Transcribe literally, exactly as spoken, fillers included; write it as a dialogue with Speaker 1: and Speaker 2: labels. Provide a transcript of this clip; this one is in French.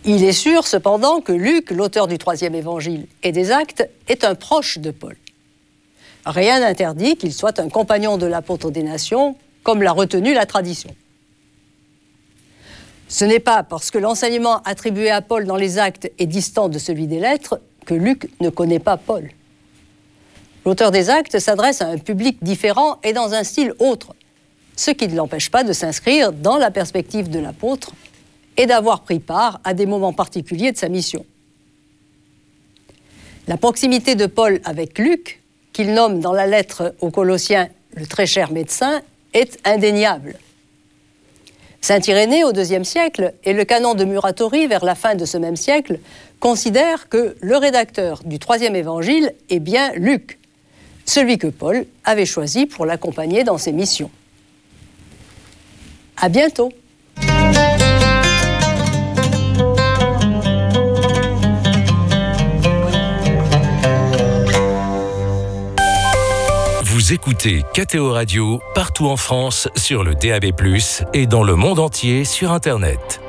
Speaker 1: Il est sûr, cependant, que Luc, l'auteur du troisième évangile et des Actes, est un proche de Paul. Rien n'interdit qu'il soit un compagnon de l'apôtre des nations, comme l'a retenu la tradition. Ce n'est pas parce que l'enseignement attribué à Paul dans les Actes est distant de celui des Lettres que Luc ne connaît pas Paul. L'auteur des Actes s'adresse à un public différent et dans un style autre, ce qui ne l'empêche pas de s'inscrire dans la perspective de l'apôtre et d'avoir pris part à des moments particuliers de sa mission. La proximité de Paul avec Luc, qu'il nomme dans la lettre aux Colossiens « le très cher médecin », est indéniable. Saint Irénée, au deuxième siècle, et le canon de Muratori, vers la fin de ce même siècle, considèrent que le rédacteur du troisième évangile est bien Luc, celui que Paul avait choisi pour l'accompagner dans ses missions. À bientôt!
Speaker 2: Vous écoutez K T O Radio partout en France sur le D A B plus, et dans le monde entier sur Internet.